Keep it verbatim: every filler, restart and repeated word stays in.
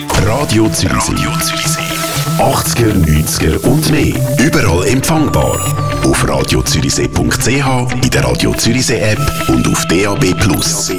Radio Zürichsee. achtziger, neunziger und mehr. Überall empfangbar. Auf radio zürichsee punkt c h, in der Radio Zürichsee App und auf D A B Plus.